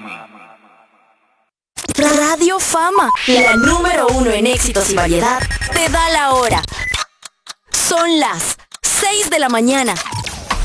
Radio Fama, la número 1 en éxitos y variedad, te da la hora. Son las 6 de la mañana.